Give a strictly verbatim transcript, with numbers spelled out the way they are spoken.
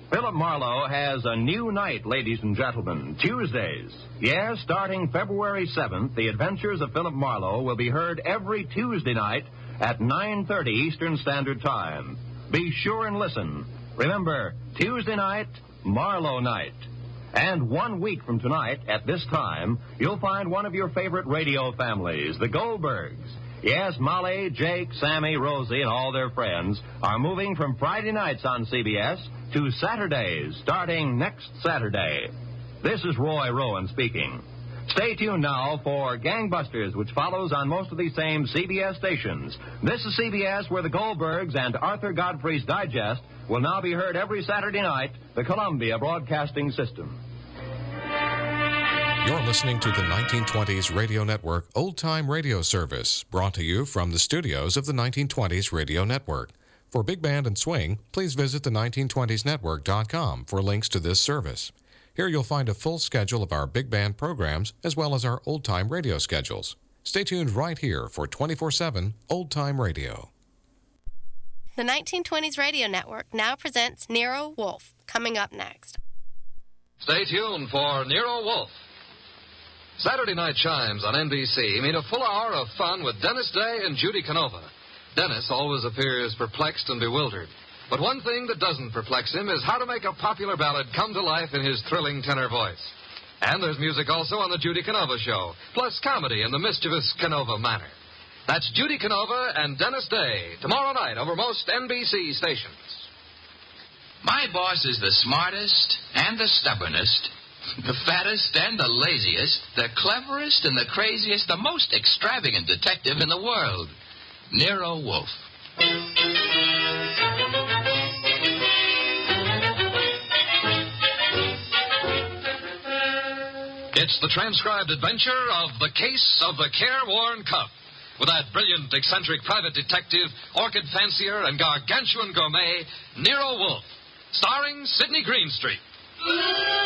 Philip Marlowe has a new night, ladies and gentlemen, Tuesdays. Yes, starting February seventh, the adventures of Philip Marlowe will be heard every Tuesday night at nine thirty Eastern Standard Time. Be sure and listen. Remember, Tuesday night, Marlowe night. And one week from tonight, at this time, you'll find one of your favorite radio families, the Goldbergs. Yes, Molly, Jake, Sammy, Rosie, and all their friends are moving from Friday nights on C B S to Saturdays, starting next Saturday. This is Roy Rowan speaking. Stay tuned now for Gangbusters, which follows on most of these same C B S stations. This is C B S, where the Goldbergs and Arthur Godfrey's Digest will now be heard every Saturday night, the Columbia Broadcasting System. You're listening to the nineteen twenties Radio Network Old Time Radio Service, brought to you from the studios of the nineteen twenties Radio Network. For Big Band and Swing, please visit the nineteen twenties network dot com for links to this service. Here you'll find a full schedule of our big band programs as well as our old-time radio schedules. Stay tuned right here for twenty-four seven Old-Time Radio. The nineteen twenties Radio Network now presents Nero Wolfe, coming up next. Stay tuned for Nero Wolfe. Saturday night chimes on N B C mean a full hour of fun with Dennis Day and Judy Canova. Dennis always appears perplexed and bewildered. But one thing that doesn't perplex him is how to make a popular ballad come to life in his thrilling tenor voice. And there's music also on the Judy Canova Show, plus comedy in the mischievous Canova manner. That's Judy Canova and Dennis Day, tomorrow night over most N B C stations. My boss is the smartest and the stubbornest, the fattest and the laziest, the cleverest and the craziest, the most extravagant detective in the world, Nero Wolfe. It's the transcribed adventure of The Case of the Careworn Cup, with that brilliant, eccentric private detective, orchid fancier, and gargantuan gourmet, Nero Wolfe, starring Sidney Greenstreet.